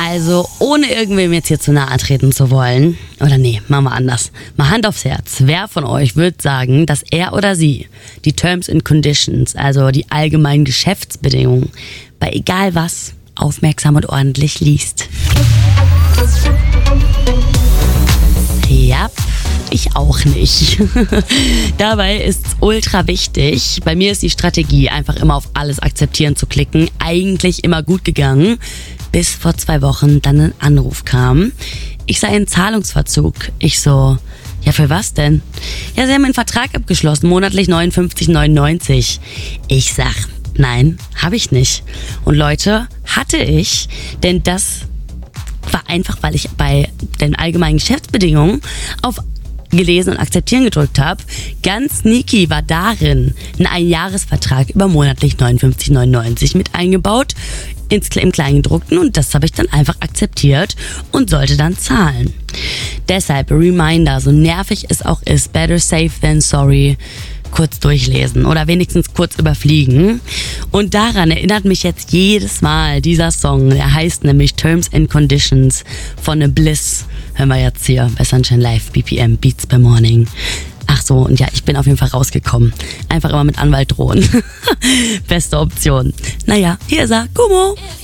Also, ohne irgendwem jetzt hier zu nahe treten zu wollen, oder nee, machen wir anders. Mal Hand aufs Herz. Wer von euch wird sagen, dass er oder sie die Terms and Conditions, also die allgemeinen Geschäftsbedingungen, bei egal was, aufmerksam und ordentlich liest? Ja, ich auch nicht. Dabei ist es ultra wichtig. Bei mir ist die Strategie, einfach immer auf alles akzeptieren zu klicken, eigentlich immer gut gegangen, bis vor 2 Wochen dann ein Anruf kam. Ich sei in Zahlungsverzug. Ich so, ja, für was denn? Ja, sie haben einen Vertrag abgeschlossen, monatlich 59,99. Ich sag, nein, habe ich nicht. Und Leute, hatte ich, denn das war einfach, weil ich bei den allgemeinen Geschäftsbedingungen auf gelesen und akzeptieren gedrückt habe. Ganz sneaky war darin ein Einjahresvertrag über monatlich 59,99 mit eingebaut im Kleingedruckten, und das habe ich dann einfach akzeptiert und sollte dann zahlen. Deshalb Reminder, so nervig es auch ist, better safe than sorry, kurz durchlesen oder wenigstens kurz überfliegen. Und daran erinnert mich jetzt jedes Mal dieser Song, der heißt nämlich Terms and Conditions von The Bliss. Hören wir jetzt hier bei Sunshine Live, BPM, Beats by Morning. Ach so, und ja, ich bin auf jeden Fall rausgekommen. Einfach immer mit Anwalt drohen. Beste Option. Naja, hier ist er, Kumo.